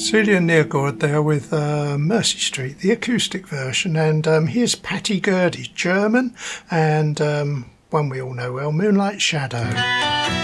Celia Neergaard there with Mercy Street, the acoustic version, and here's Patty Gurdy, German, and one we all know well, Moonlight Shadow.